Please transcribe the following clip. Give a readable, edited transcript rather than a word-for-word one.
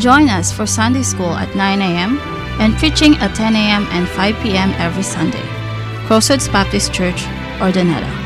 Join us for Sunday school at 9 a.m. and preaching at 10 a.m. and 5 p.m. every Sunday. Crossroads Baptist Church, Ordoneta.